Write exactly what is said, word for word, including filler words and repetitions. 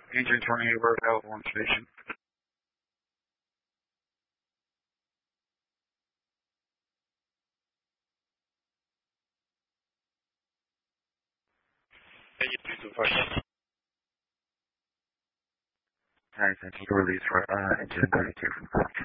Engine Tornado Road, Elkhorn Station. Alright, thank you for release for uh, engine thirty-two from